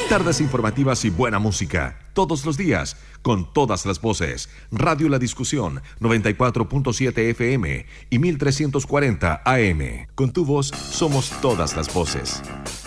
Tardes informativas y buena música. Todos los días, con todas las voces. Radio La Discusión, 94.7 FM y 1340 AM. Con tu voz, somos todas las voces.